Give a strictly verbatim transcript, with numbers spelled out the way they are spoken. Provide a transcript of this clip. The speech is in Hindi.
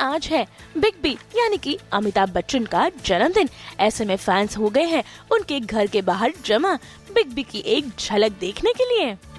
आज है बिग बी यानी कि अमिताभ बच्चन का जन्मदिन। ऐसे में फैंस हो गए हैं उनके घर के बाहर जमा बिग बी की एक झलक देखने के लिए।